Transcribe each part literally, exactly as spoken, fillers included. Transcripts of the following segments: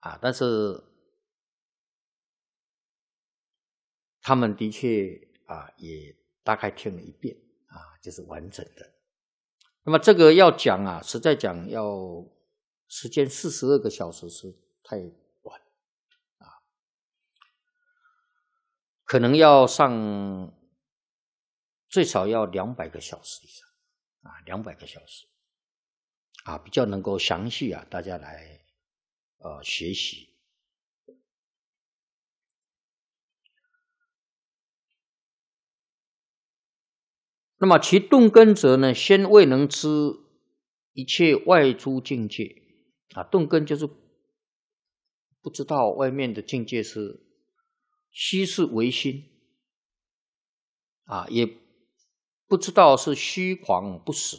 啊，但是他们的确啊也大概听了一遍啊，就是完整的。那么这个要讲啊，实在讲要时间四十二个小时是太短啊，可能要上最少要两百个小时以上啊，两百个小时啊，比较能够详细啊，大家来呃学习。那么其顿根者呢，先未能知一切外诸境界啊，顿根就是不知道外面的境界是虚是唯心啊，也不知道是虚狂不实。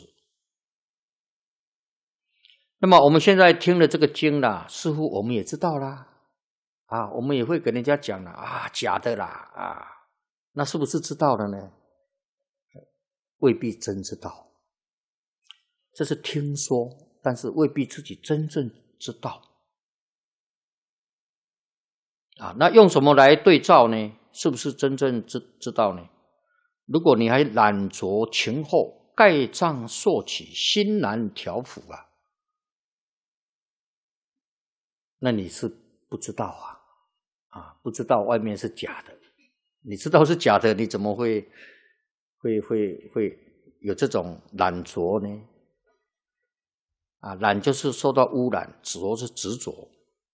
那么我们现在听了这个经啦，似乎我们也知道啦啊，我们也会给人家讲了啊，假的啦啊，那是不是知道了呢？未必真知道，这是听说，但是未必自己真正知道啊。那用什么来对照呢？是不是真正知知道呢？如果你还懒着情后，盖障溯起，心难调伏啊，那你是不知道啊啊，不知道外面是假的。你知道是假的，你怎么会会会会有这种懒着呢？啊，懒就是受到污染，着是执着，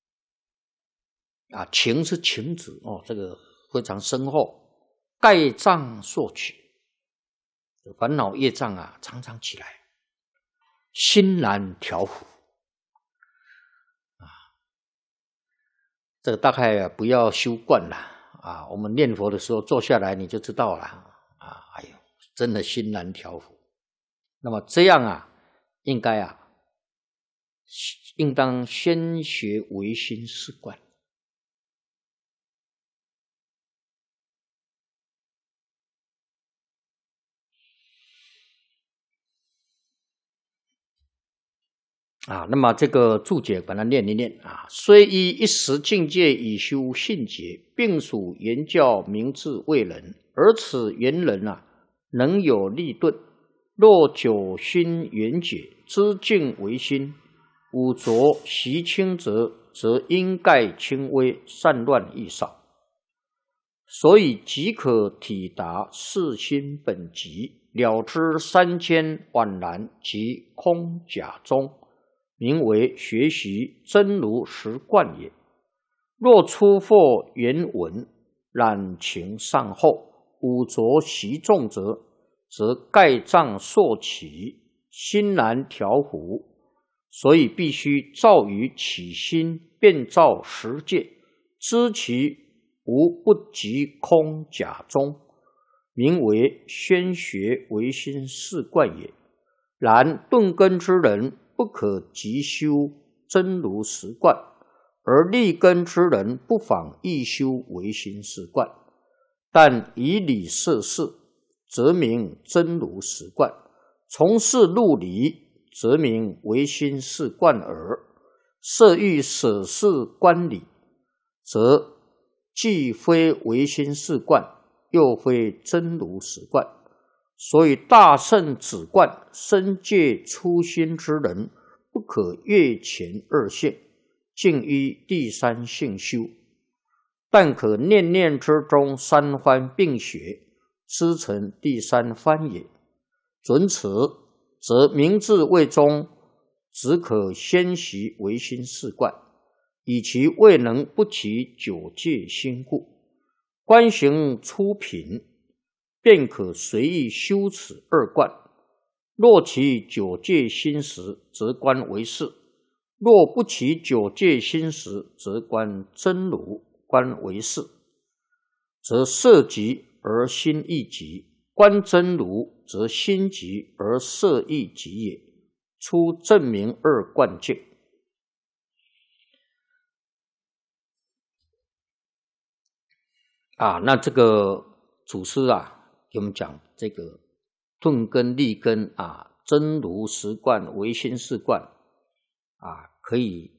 啊，情是情执哦，这个非常深厚。盖障溯起，烦恼业障啊，常常起来，心难调伏啊。这个大概啊不要修惯了啊，我们念佛的时候坐下来你就知道了啊，哎呦，真的心难调伏。那么这样啊，应该啊，应当先学唯心是观。啊，那么这个注解把它念一念啊。虽依一时境界以修信解，并属言教明智为人，而此言人啊，能有立顿。若久心圆解，知境为心，五浊习轻则，则因盖轻微，散乱易少。所以即可体达四心本极，了知三千宛然及空假中，名为学习真如实观也。若初获原文，染情上后，五浊习重者，则盖障溯起，心难调伏。所以必须照于起心，遍照十界，知其无不即空假中，名为宣学唯心是观也。然顿根之人，不可即修真如实观，而立根之人不妨亦修唯心是观。但以理摄事，则名真如实观；从事入理，则名唯心是观耳。设欲舍事观理，则既非唯心是观，又非真如实观。所以大圣只观深戒初心之人，不可越前二性，尽依第三性修，但可念念之中三番并学，师成第三番也。准此，则明智位中，只可先习唯心是观，以其未能不起九界心故。观行初品，便可随意修此二观。若起九界心时，则观为是；若不起九界心时，则观真如，观为是。则色极而心亦极，观真如，则心极而色亦极也。初证明二观境。啊，那这个祖师啊，给我们讲这个顿根立根啊，真如实观唯心是观啊，可以